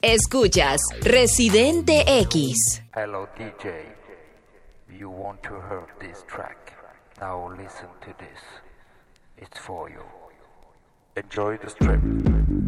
Escuchas Residente X. Hello DJ, you want to hear this track? Now listen to this. It's for you. Enjoy the strip.